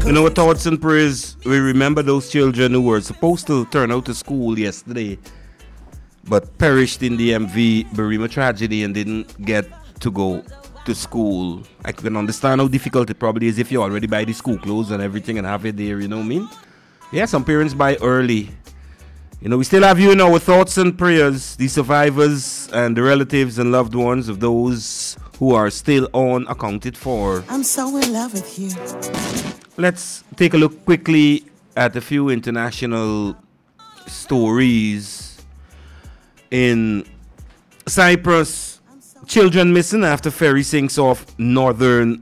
You know, thoughts and prayers. We remember those children who were supposed to turn out to school yesterday, but perished in the MV Berrima tragedy and didn't get to go to school. I can understand how difficult it probably is if you already buy the school clothes and everything and have it there, you know what I mean? Yeah, some parents buy early. You know, we still have you in our thoughts and prayers, the survivors and the relatives and loved ones of those who are still unaccounted for. I'm so in love with you. Let's take a look quickly at a few international stories. In Cyprus, children missing after ferry sinks off northern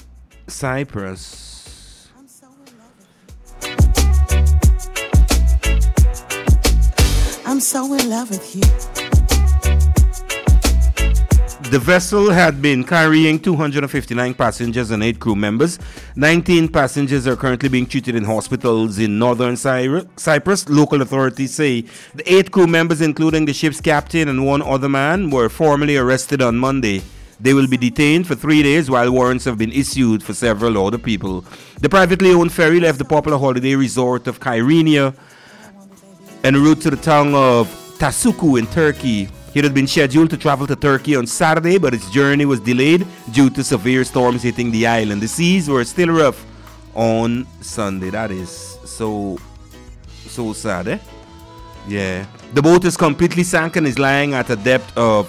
Cyprus. I'm so in love with you. The vessel had been carrying 259 passengers and 8 crew members. 19 passengers are currently being treated in hospitals in northern Cyprus. Local authorities say the 8 crew members, including the ship's captain and one other man, were formally arrested on Monday. They will be detained for 3 days while warrants have been issued for several other people. The privately owned ferry left the popular holiday resort of Kyrenia en route to the town of Tasuku in Turkey. It had been scheduled to travel to Turkey on Saturday, but its journey was delayed due to severe storms hitting the island. The seas were still rough on Sunday. That is so sad, eh? Yeah. The boat is completely sunk and is lying at a depth of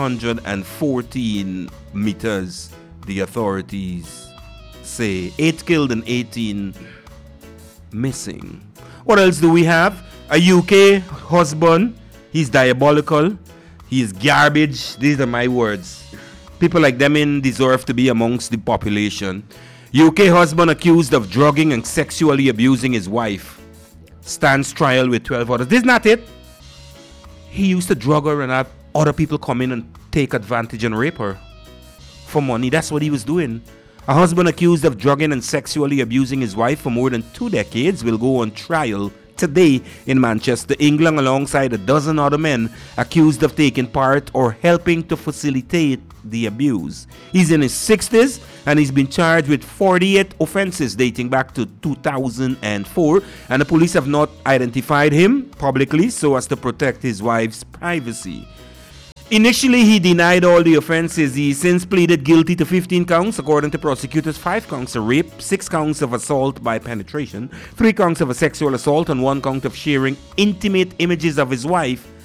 514 meters, the authorities say. 8 killed and 18 missing. What else do we have? A UK husband. He's diabolical. He is garbage. These are my words. People like them deserve to be amongst the population. UK husband accused of drugging and sexually abusing his wife stands trial with 12 others. This is not it. He used to drug her and have other people come in and take advantage and rape her for money. That's what he was doing. A husband accused of drugging and sexually abusing his wife for more than 2 decades will go on trial today in Manchester, England, alongside a dozen other men accused of taking part or helping to facilitate the abuse. He's in his 60s and he's been charged with 48 offenses dating back to 2004, and the police have not identified him publicly so as to protect his wife's privacy. Initially, he denied all the offenses. He since pleaded guilty to 15 counts, according to prosecutors. 5 counts of rape, 6 counts of assault by penetration, 3 counts of a sexual assault, and 1 count of sharing intimate images of his wife